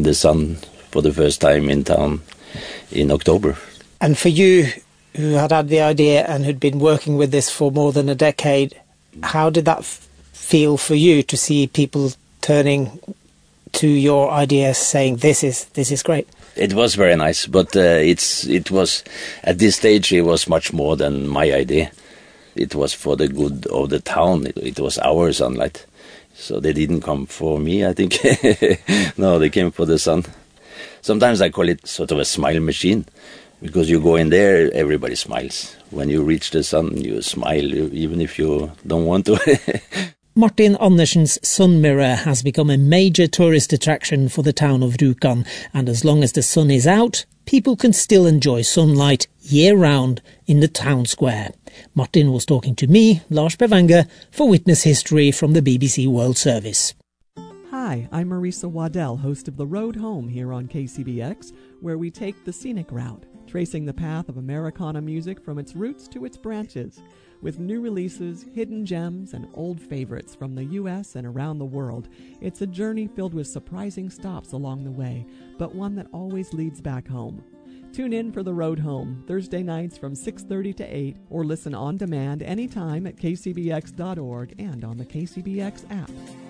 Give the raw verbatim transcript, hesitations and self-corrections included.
in the sun for the first time in town in October. And for you, who had had the idea and had been working with this for more than a decade, how did that f- feel for you to see people turning to your idea, saying this is this is great? It was very nice, but uh, it's it was at this stage it was much more than my idea. It was for the good of the town. It, it was our sunlight, so they didn't come for me, I think. No, they came for the sun. Sometimes I call it sort of a smile machine, because you go in there, everybody smiles. When you reach the sun, you smile, even if you don't want to. Martin Andersen's Sun Mirror has become a major tourist attraction for the town of Rjukan, and as long as the sun is out, people can still enjoy sunlight year-round in the town square. Martin was talking to me, Lars Bevanger, for Witness History from the B B C World Service. Hi, I'm Marisa Waddell, host of The Road Home here on K C B X, where we take the scenic route, tracing the path of Americana music from its roots to its branches. With new releases, hidden gems, and old favorites from the U S and around the world, it's a journey filled with surprising stops along the way, but one that always leads back home. Tune in for The Road Home, Thursday nights from six thirty to eight, or listen on demand anytime at k c b x dot org and on the K C B X app.